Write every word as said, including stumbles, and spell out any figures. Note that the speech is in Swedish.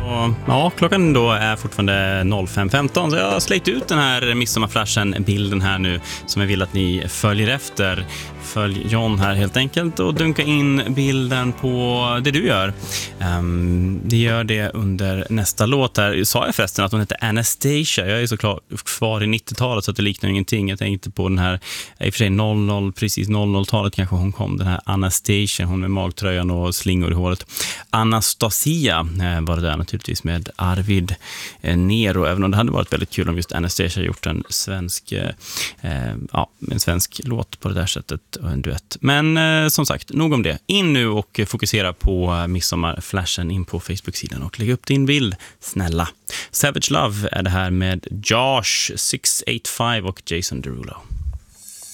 Och, ja, klockan då är fortfarande fem femton, så jag har släckt ut den här midsommarflashen, bilden här nu, som jag vill att ni följer efter. Följ John här helt enkelt och dunka in bilden på det du gör. Um, det gör det under nästa låt här. Sa jag förresten att hon heter Anastasia? Jag är så klar, kvar i nittiotalet så att det liknar ingenting. Jag tänkte på den här, i och för sig noll noll, precis noll noll-talet kanske hon kom, den här Anastasia, hon med magtröjan och slingor i håret. Anastasia eh, var det där naturligtvis med Arvid eh, Nero, även om det hade varit väldigt kul om just Anastasia gjort en svensk eh, ja, en svensk låt på det där sättet och en duett. Men eh, som sagt, nog om det. In nu och fokusera på midsommarflashen in på Facebook-sidan och lägg upp din bild, snälla. Savage Love är det här med Josh sex åtta fem och Jason Derulo.